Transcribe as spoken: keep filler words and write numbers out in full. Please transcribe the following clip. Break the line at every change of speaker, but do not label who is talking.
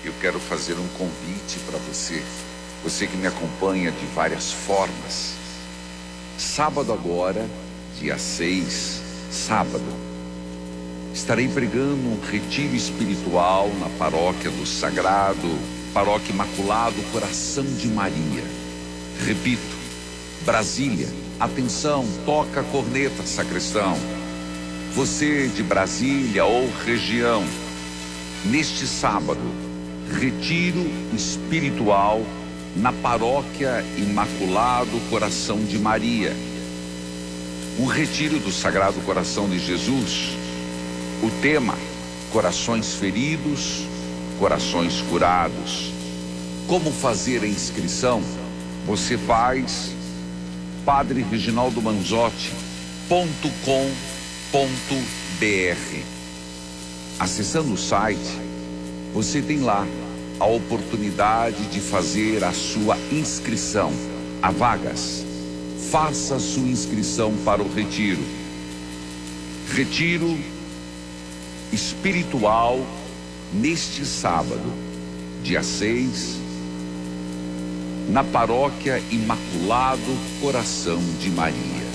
eu quero fazer um convite para você, você que me acompanha de várias formas. Sábado agora, dia seis, sábado, estarei pregando um retiro espiritual na paróquia do Sagrado, paróquia Imaculado Coração de Maria. Repito, Brasília, atenção, toca a corneta, sacristão. Você de Brasília ou região, neste sábado, retiro espiritual na paróquia Imaculado Coração de Maria. O retiro do Sagrado Coração de Jesus. O tema: corações feridos, corações curados. Como fazer a inscrição? Você faz padre reginaldo manzotti ponto com ponto br. Acessando o site, você tem lá a oportunidade de fazer a sua inscrição. Há vagas. Faça a sua inscrição para o retiro. Retiro espiritual neste sábado, dia seis, na paróquia Imaculado Coração de Maria.